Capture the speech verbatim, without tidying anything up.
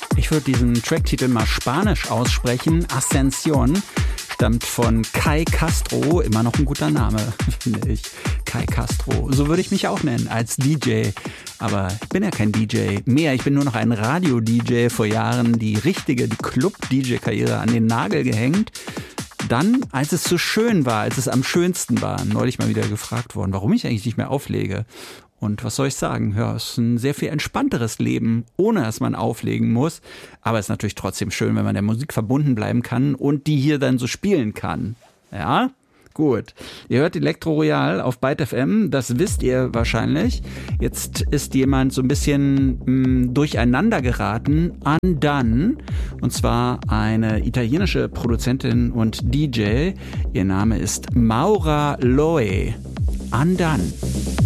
Ich würde diesen Tracktitel mal spanisch aussprechen. Ascension stammt von Kai Castro, immer noch ein guter Name, finde ich. Kai Castro, so würde ich mich auch nennen als D J. Aber ich bin ja kein D J mehr, ich bin nur noch ein Radio-D J, vor Jahren die richtige, die Club-D J-Karriere an den Nagel gehängt. Dann, als es so schön war, als es am schönsten war, neulich mal wieder gefragt worden, warum ich eigentlich nicht mehr auflege. Und was soll ich sagen? Ja, es ist ein sehr viel entspannteres Leben, ohne dass man auflegen muss. Aber es ist natürlich trotzdem schön, wenn man der Musik verbunden bleiben kann und die hier dann so spielen kann. Ja, gut. Ihr hört Elektro Royal auf Byte F M, das wisst ihr wahrscheinlich. Jetzt ist jemand so ein bisschen mh, durcheinander geraten. Undone. Und zwar eine italienische Produzentin und D J. Ihr Name ist Maura Loe. Undone.